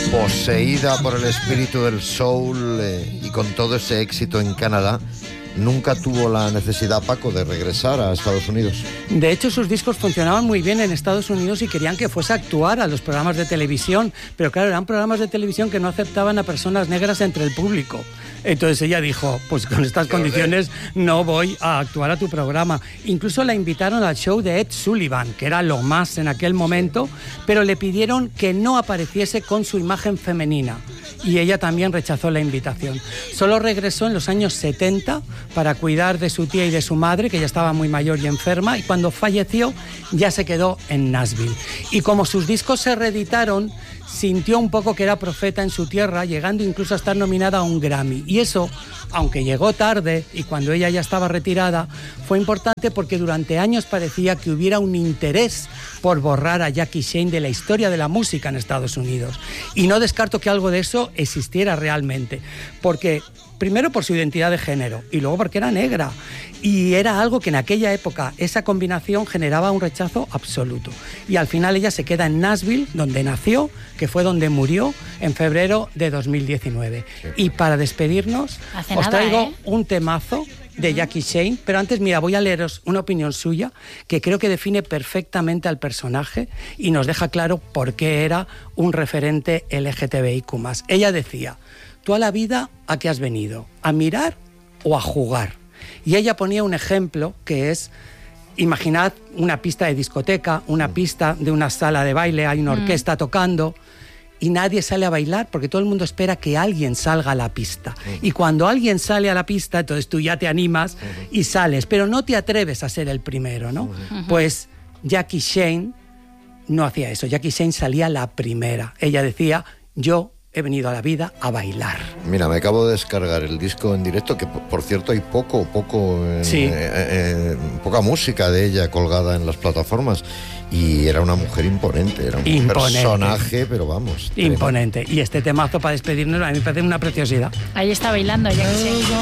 Poseída por el espíritu del soul y con todo ese éxito en Canadá, nunca tuvo la necesidad, Paco, de regresar a Estados Unidos. De hecho, sus discos funcionaban muy bien en Estados Unidos y querían que fuese a actuar a los programas de televisión, pero claro, eran programas de televisión que no aceptaban a personas negras entre el público. Entonces ella dijo, pues con estas condiciones no voy a actuar a tu programa. Incluso la invitaron al show de Ed Sullivan, que era lo más en aquel momento, pero le pidieron que no apareciese con su imagen femenina. Y ella también rechazó la invitación. Solo regresó en los años 70 para cuidar de su tía y de su madre, que ya estaba muy mayor y enferma, y cuando falleció ya se quedó en Nashville. Y como sus discos se reeditaron, sintió un poco que era profeta en su tierra, llegando incluso a estar nominada a un Grammy. Y eso, aunque llegó tarde y cuando ella ya estaba retirada, fue importante porque durante años parecía que hubiera un interés por borrar a Jackie Shane de la historia de la música en Estados Unidos. Y no descarto que algo de eso existiera realmente, porque primero por su identidad de género y luego porque era negra. Y era algo que en aquella época, esa combinación generaba un rechazo absoluto. Y al final ella se queda en Nashville, donde nació, que fue donde murió en febrero de 2019. Y para despedirnos, os traigo un temazo de Jackie Shane, pero antes, mira, voy a leeros una opinión suya que creo que define perfectamente al personaje y nos deja claro por qué era un referente LGTBIQ+. Ella decía: tú a la vida, ¿a qué has venido? ¿A mirar o a jugar? Y ella ponía un ejemplo que es, imaginad una pista de discoteca, una pista de una sala de baile, hay una orquesta tocando y nadie sale a bailar porque todo el mundo espera que alguien salga a la pista. Y cuando alguien sale a la pista, entonces tú ya te animas y sales, pero no te atreves a ser el primero, ¿no? Pues Jackie Shane no hacía eso. Jackie Shane salía la primera. Ella decía: yo he venido a la vida a bailar. Mira, me acabo de descargar el disco en directo, que por cierto hay poca música de ella colgada en las plataformas, y era una mujer imponente, era un personaje, pero vamos. Imponente. Y este temazo para despedirnos a mí me parece una preciosidad. Ahí está bailando Jackie Shane.